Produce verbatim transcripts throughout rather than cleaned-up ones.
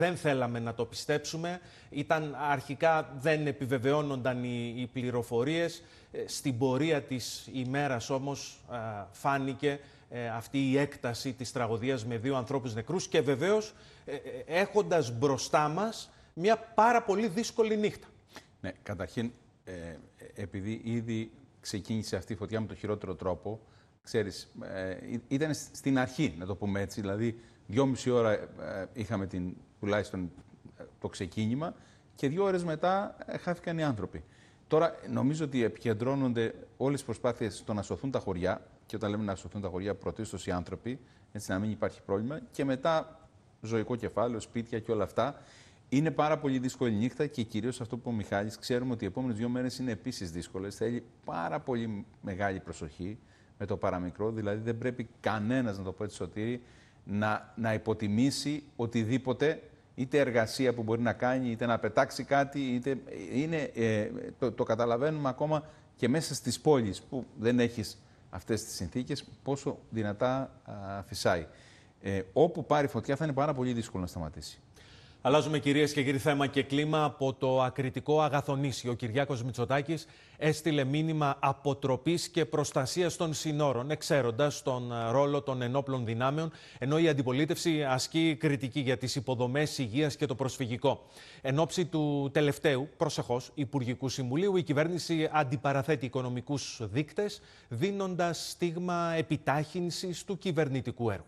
Δεν θέλαμε να το πιστέψουμε. Ήταν, αρχικά δεν επιβεβαιώνονταν οι, οι πληροφορίες. Στην πορεία της ημέρας όμως α, φάνηκε ε, αυτή η έκταση της τραγωδίας με δύο ανθρώπους νεκρούς και βεβαίως ε, έχοντας μπροστά μας μια πάρα πολύ δύσκολη νύχτα. Ναι, καταρχήν, ε, επειδή ήδη ξεκίνησε αυτή η φωτιά με το χειρότερο τρόπο, ξέρεις, ε, ήταν στην αρχή, να το πούμε έτσι, δηλαδή δυόμιση ώρα ε, είχαμε την, τουλάχιστον το ξεκίνημα και δύο ώρες μετά ε, χάθηκαν οι άνθρωποι. Τώρα νομίζω ότι επικεντρώνονται όλες οι προσπάθειες στο να σωθούν τα χωριά, και όταν λέμε να σωθούν τα χωριά, πρωτίστως οι άνθρωποι, έτσι να μην υπάρχει πρόβλημα, και μετά ζωικό κεφάλαιο, σπίτια και όλα αυτά. Είναι πάρα πολύ δύσκολη νύχτα και κυρίως αυτό που είπε ο Μιχάλης, ξέρουμε ότι οι επόμενες δύο μέρες είναι επίσης δύσκολες. Θέλει πάρα πολύ μεγάλη προσοχή με το παραμικρό, δηλαδή δεν πρέπει κανένας, να το πω έτσι Σωτήρη, να, να υποτιμήσει οτιδήποτε, είτε εργασία που μπορεί να κάνει, είτε να πετάξει κάτι, είτε είναι, ε, το, το καταλαβαίνουμε ακόμα και μέσα στις πόλεις που δεν έχεις αυτές τις συνθήκες, πόσο δυνατά α, φυσάει. Ε, όπου πάρει φωτιά θα είναι πάρα πολύ δύσκολο να σταματήσει. Αλλάζουμε, κυρίες και κύριοι, θέμα και κλίμα από το ακριτικό Αγαθονήσι. Ο Κυριάκος Μητσοτάκης έστειλε μήνυμα αποτροπής και προστασίας των συνόρων, εξαίροντας τον ρόλο των ενόπλων δυνάμεων, ενώ η αντιπολίτευση ασκεί κριτική για τις υποδομές υγείας και το προσφυγικό. Εν ώψη του τελευταίου, προσεχώς, Υπουργικού Συμβουλίου, η κυβέρνηση αντιπαραθέτει οικονομικούς δείκτες, δίνοντας στίγμα επιτάχυνσης του κυβερνητικού έργου.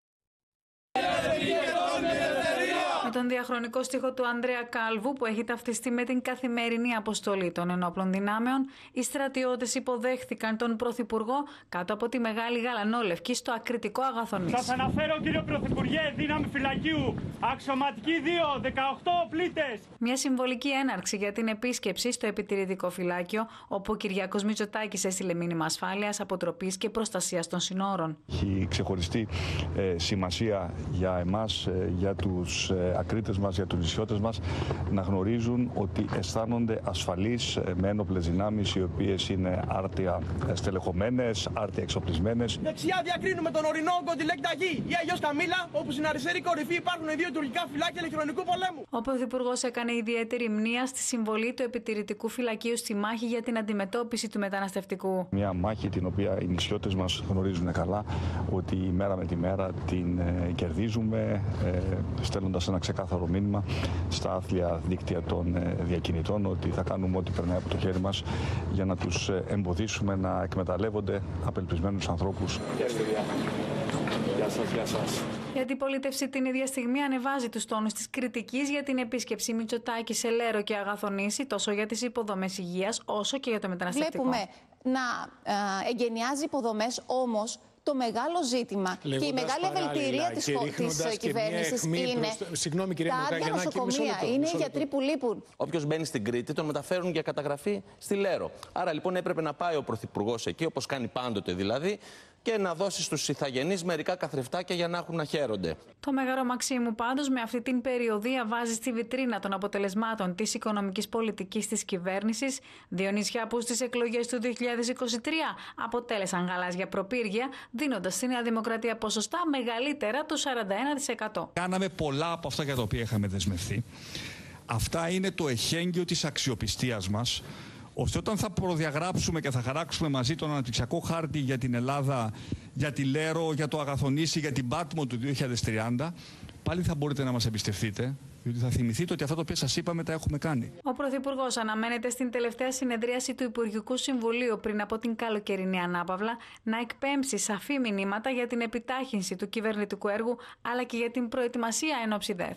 Με τον διαχρονικό στίχο του Ανδρέα Κάλβου, που έχει ταυτιστεί με την καθημερινή αποστολή των ενόπλων δυνάμεων, οι στρατιώτες υποδέχθηκαν τον Πρωθυπουργό κάτω από τη Μεγάλη Γαλανόλευκη στο ακριτικό Αγαθονήσι. Σας αναφέρω, κύριε Πρωθυπουργέ, δύναμη φυλακίου, αξιωματική δύο, δεκαοκτώ πλήτες. Μια συμβολική έναρξη για την επίσκεψη στο επιτηρητικό φυλάκιο, όπου ο Κυριάκος Μητσοτάκης έστειλε μήνυμα ασφάλειας, αποτροπής και προστασίας των συνόρων. Έχει ξεχωριστή ε, σημασία για εμάς, ε, για τους ε, ακρίτες μας, για τους νησιώτες μας, να γνωρίζουν ότι αισθάνονται ασφαλείς με ένοπλες δυνάμεις, οι οποίες είναι άρτια στελεχωμένες, άρτια εξοπλισμένες. Δεξιά διακρίνουμε τον ορεινό Κοντιλέκτα Γη ή αλλιώς Καμίλα, όπου στην αριστερή κορυφή υπάρχουν δύο τουρκικά φυλάκια ηλεκτρονικού πολέμου. Ο Πρωθυπουργός έκανε ιδιαίτερη μνήα στη συμβολή του επιτηρητικού φυλακίου στη μάχη για την αντιμετώπιση του μεταναστευτικού. Μια μάχη την οποία οι νησιώτες μας γνωρίζουν καλά, ότι μέρα με τη μέρα την ε, κερδίζουμε, ε, στέλνοντας ένα ξεκάθαρο μήνυμα στα άθλια δίκτυα των ε, διακινητών, ότι θα κάνουμε ό,τι περνάει από το χέρι μας για να τους ε, εμποδίσουμε να εκμεταλλεύονται απελπισμένους ανθρώπους. Γεια σας, γεια σας. Η αντιπολίτευση την ίδια στιγμή ανεβάζει τους τόνους της κριτικής για την επίσκεψη Μητσοτάκη σε Λέρο και Αγαθονήσι, τόσο για τις υποδομές υγείας όσο και για το μεταναστευτικό. Βλέπουμε να ε, εγκαινιάζει υποδομές, όμως το μεγάλο ζήτημα Λέγοντας και η μεγάλη ευελτηρία της, της κυβέρνησης είναι προς... Συγγνώμη, κυρία τα άδεια νοσοκομεία, είναι οι γιατροί που λείπουν. Όποιος μπαίνει στην Κρήτη τον μεταφέρουν για καταγραφή στη Λέρο. Άρα λοιπόν έπρεπε να πάει ο Πρωθυπουργός εκεί, όπως κάνει πάντοτε δηλαδή, και να δώσει στους ηθαγενείς μερικά καθρεφτάκια για να έχουν να χαίρονται. Το Μέγαρο Μαξίμου πάντως με αυτή την περιοδία βάζει στη βιτρίνα των αποτελεσμάτων της οικονομικής πολιτικής της κυβέρνησης, δύο νησιά που στις εκλογές του δύο χιλιάδες είκοσι τρία αποτέλεσαν γαλάζια προπύργια, δίνοντας στη Νέα Δημοκρατία ποσοστά μεγαλύτερα του σαράντα ένα τοις εκατό. Κάναμε πολλά από αυτά για τα οποία είχαμε δεσμευθεί. Αυτά είναι το εχέγγυο της αξιοπιστίας μας, ώστε όταν θα προδιαγράψουμε και θα χαράξουμε μαζί τον αναπτυξιακό χάρτη για την Ελλάδα, για τη Λέρο, για το Αγαθονήσι, για την Πάτμο του δύο χιλιάδες τριάντα, πάλι θα μπορείτε να μας εμπιστευτείτε, διότι θα θυμηθείτε ότι αυτά τα οποία σας είπαμε τα έχουμε κάνει. Ο Πρωθυπουργός αναμένεται στην τελευταία συνεδρίαση του Υπουργικού Συμβουλίου πριν από την καλοκαιρινή ανάπαυλα να εκπέμψει σαφή μηνύματα για την επιτάχυνση του κυβερνητικού έργου, αλλά και για την προετοιμασία εν ώψη ΔΕΘ.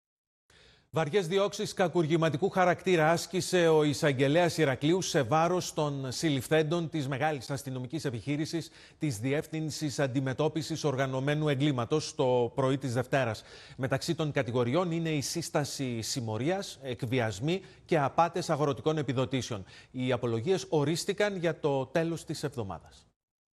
Βαριές διώξεις κακουργηματικού χαρακτήρα άσκησε ο εισαγγελέας Ηρακλείου σε βάρος των συλληφθέντων της μεγάλης αστυνομικής επιχείρησης της Διεύθυνσης Αντιμετώπισης Οργανωμένου Εγκλήματος το πρωί της Δευτέρας. Μεταξύ των κατηγοριών είναι η σύσταση συμμορίας, εκβιασμοί και απάτες αγροτικών επιδοτήσεων. Οι απολογίες ορίστηκαν για το τέλος της εβδομάδας.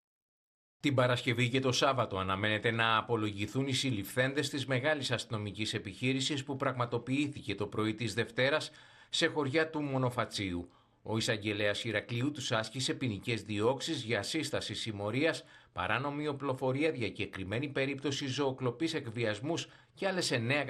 Την Παρασκευή και το Σάββατο αναμένεται να απολογηθούν οι συλληφθέντες της μεγάλης αστυνομικής επιχείρησης που πραγματοποιήθηκε το πρωί της Δευτέρας σε χωριά του Μονοφατσίου. Ο εισαγγελέας Ηρακλείου τους άσκησε ποινικές διώξεις για σύσταση συμμορίας, παράνομη οπλοφορία, διακεκριμένη περίπτωση ζωοκλοπής, εκβιασμούς και άλλες εννέα